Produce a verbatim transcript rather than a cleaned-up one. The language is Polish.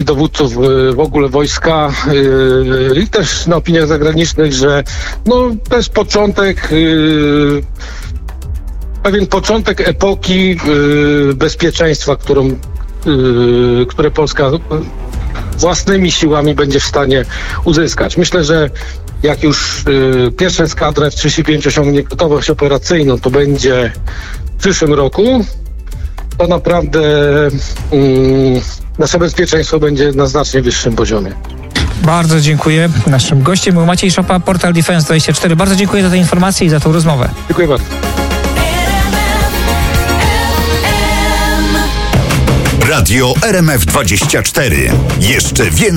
dowódców w ogóle wojska i też na opiniach zagranicznych, że no to jest początek, pewien początek epoki bezpieczeństwa, którą, które Polska własnymi siłami będzie w stanie uzyskać. Myślę, że jak już pierwsza eskadra F trzydzieści pięć osiągnie gotowość operacyjną, to będzie w przyszłym roku, to naprawdę um, nasze bezpieczeństwo będzie na znacznie wyższym poziomie. Bardzo dziękuję. Naszym gościem był Maciej Szopa, Portal Defense dwadzieścia cztery. Bardzo dziękuję za te informacje i za tą rozmowę. Dziękuję bardzo. Radio R M F dwadzieścia cztery. Jeszcze więcej.